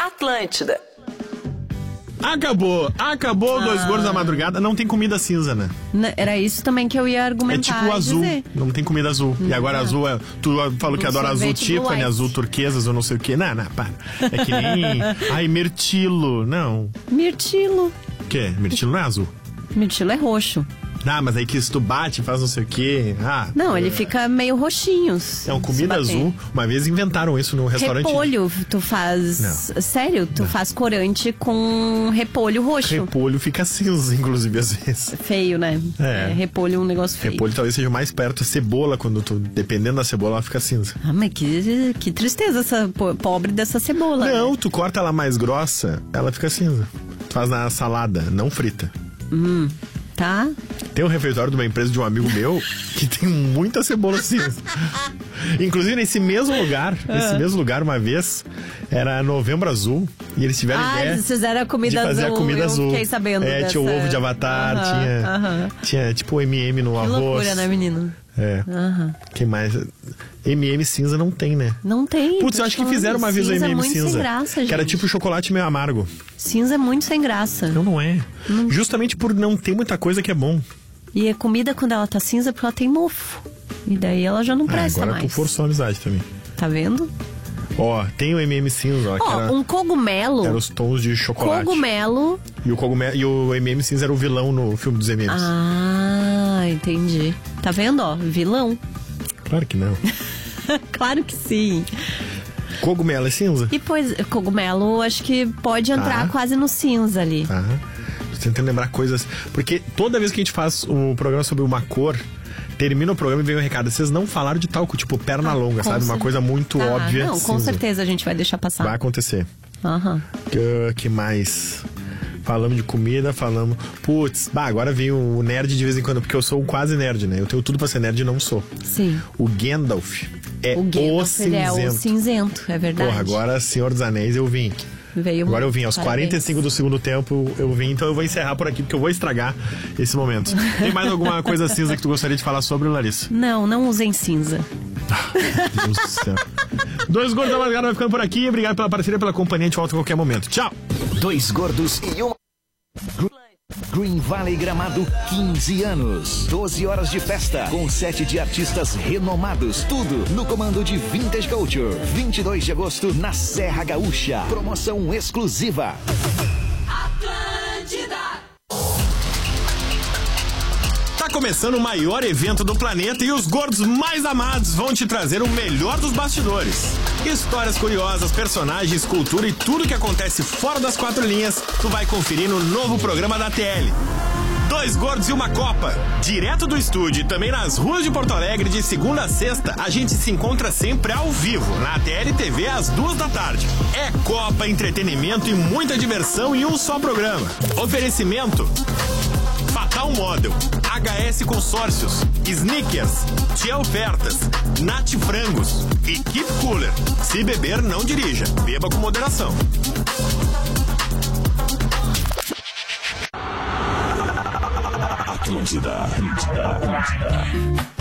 Atlântida. Acabou Dois Gordos da Madrugada. Não tem comida cinza, né? Era isso também que eu ia argumentar. É tipo o azul, não tem comida azul. E agora azul é... Tu falou que adora azul Tiffany, azul turquesas ou não sei o quê. Não, para. É que nem... Ai, mirtilo. Não. Mirtilo. O quê? Mirtilo não é azul. Mirtilo é roxo. Ah, mas aí que se tu bate, faz não sei o quê. Não, ele fica meio roxinho. É uma comida azul. Uma vez inventaram isso no restaurante. Repolho, tu faz... Não. Sério, tu faz corante com repolho roxo. Repolho fica cinza, inclusive, às vezes. Feio, né? Repolho é um negócio feio. Repolho talvez seja mais perto. Cebola, quando tu... Dependendo da cebola, ela fica cinza. Mas que tristeza essa pobre dessa cebola. Não, né? Tu corta ela mais grossa, ela fica cinza. Tu faz na salada, não frita. Tá. Tem um refeitório de uma empresa de um amigo meu que tem muita cebola cinza. Inclusive, nesse mesmo lugar, uma vez, era Novembro Azul, e eles tiveram ideia eles fizeram a comida de fazer azul. a comida azul. Fiquei sabendo dessa... Tinha o ovo de avatar, tinha tipo M&M no arroz. Que loucura, né, menino? Que mais? M&M cinza não tem, né? Não tem. Putz, eu acho que fizeram uma vez o M&M cinza. Sem graça, gente. Que era tipo chocolate meio amargo. Cinza é muito sem graça. Não é. Justamente por não ter muita coisa que é bom. E a comida, quando ela tá cinza, porque ela tem mofo. E daí ela já não presta agora mais. Tu forçou a amizade também. Tá vendo? Tem o M&M cinza, que era... um cogumelo. Era os tons de chocolate. Cogumelo. E o M&M cinza era o vilão no filme dos M&M's. Entendi. Tá vendo, vilão? Claro que não. Claro que sim. Cogumelo é cinza? E pois, cogumelo acho que pode entrar quase no cinza ali. Tô tentando lembrar coisas. Porque toda vez que a gente faz um programa sobre uma cor, termina o programa e vem um recado. Vocês não falaram de talco, tipo perna longa, sabe? Uma coisa muito óbvia. Não, com certeza a gente vai deixar passar. Vai acontecer. Que mais? Falamos de comida, falamos... Putz, agora vem o nerd de vez em quando, porque eu sou um quase nerd, né? Eu tenho tudo pra ser nerd e não sou. Sim. O Gandalf é o cinzento. É o cinzento, é verdade. Porra, agora Senhor dos Anéis eu vim. Agora eu vim, aos 45 do segundo tempo eu vim, então eu vou encerrar por aqui, porque eu vou estragar esse momento. Tem mais alguma coisa cinza que tu gostaria de falar sobre, Larissa? Não usem cinza. Deus do céu. Dois Gordos da Madrugada vai ficando por aqui. Obrigado pela parceria, pela companhia. A gente volta a qualquer momento. Tchau. Dois Gordos e uma... Green Valley Gramado, 15 anos. 12 horas de festa, com 7 de artistas renomados. Tudo no comando de Vintage Culture. 22 de agosto, na Serra Gaúcha. Promoção exclusiva. Atlântida. Tá começando o maior evento do planeta e os gordos mais amados vão te trazer o melhor dos bastidores. Histórias curiosas, personagens, cultura e tudo que acontece fora das quatro linhas, tu vai conferir no novo programa da TL. Dois Gordos e uma Copa. Direto do estúdio e também nas ruas de Porto Alegre, de segunda a sexta, a gente se encontra sempre ao vivo, na TL TV às 14h. É Copa, entretenimento e muita diversão em um só programa. Oferecimento... Fatal Model, HS Consórcios, Snickers, Tia Ofertas, Nat Frangos e Keep Cooler. Se beber, não dirija. Beba com moderação. Atlântida.